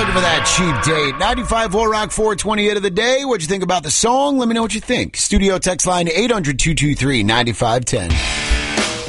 looking for that cheap date. 95.4 Rock 428 of the day. What'd you think about the song? Let me know what you think. Studio text line 800-223-9510.